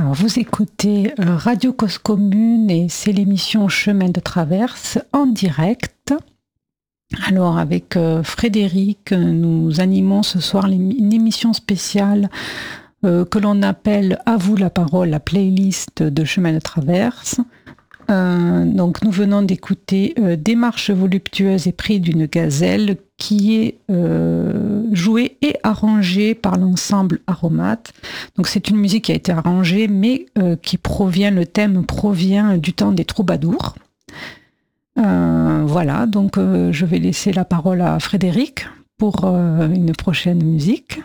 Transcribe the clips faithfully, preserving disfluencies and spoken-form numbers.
Alors, vous écoutez euh, Radio Cause Commune et c'est l'émission Chemin de Traverse en direct. Alors, avec euh, Frédéric, nous animons ce soir une émission spéciale euh, que l'on appelle « À vous la parole », la playlist de Chemin de Traverse. Euh, donc, nous venons d'écouter euh, Démarche voluptueuse et prix d'une gazelle qui est euh, jouée et arrangée par l'ensemble Aromate. Donc, c'est une musique qui a été arrangée, mais euh, qui provient, le thème provient du temps des troubadours. Euh, voilà, donc euh, je vais laisser la parole à Frédéric pour euh, une prochaine musique.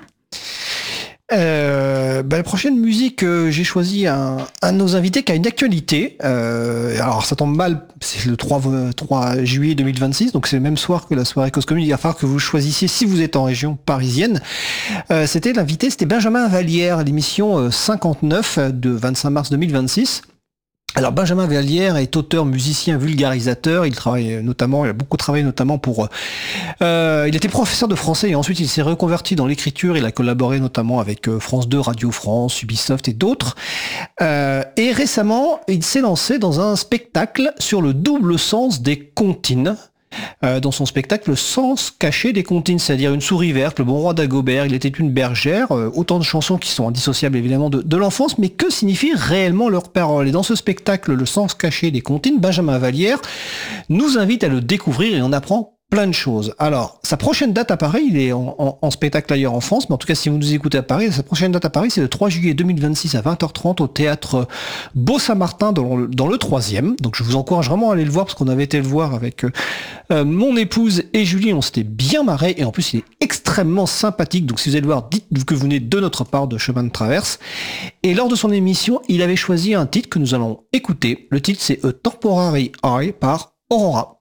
Euh, bah, la prochaine musique, euh, j'ai choisi un, un de nos invités qui a une actualité. Euh, alors ça tombe mal, c'est le trois juillet deux mille vingt-six, donc c'est le même soir que la soirée Cause Commune. Il va falloir que vous choisissiez si vous êtes en région parisienne. Euh, c'était l'invité, c'était Benjamin Vallière, l'émission cinquante-neuf de vingt-cinq mars deux mille vingt-six. Alors Benjamin Vallière est auteur, musicien, vulgarisateur. Il travaille notamment, il a beaucoup travaillé notamment pour. Euh, il était professeur de français et ensuite il s'est reconverti dans l'écriture. Il a collaboré notamment avec France deux, Radio France, Ubisoft et d'autres. Euh, et récemment, il s'est lancé dans un spectacle sur le double sens des comptines. Euh, dans son spectacle Le sens caché des comptines, c'est-à-dire Une souris verte, Le bon roi d'Agobert, Il était une bergère, euh, autant de chansons qui sont indissociables évidemment de, de l'enfance, mais que signifient réellement leurs paroles. Et dans ce spectacle Le sens caché des comptines, Benjamin Vallière nous invite à le découvrir et on apprend plein de choses. Alors, sa prochaine date à Paris, il est en, en, en spectacle ailleurs en France, mais en tout cas, si vous nous écoutez à Paris, sa prochaine date à Paris, c'est le trois juillet deux mille vingt-six à vingt heures trente au théâtre Beau-Saint-Martin dans le, dans le troisième. Donc, je vous encourage vraiment à aller le voir parce qu'on avait été le voir avec euh, mon épouse et Julie, on s'était bien marré et en plus, il est extrêmement sympathique. Donc, si vous allez le voir, dites que vous venez de notre part de Chemin de Traverse. Et lors de son émission, il avait choisi un titre que nous allons écouter. Le titre, c'est A Temporary Eye par Aurora.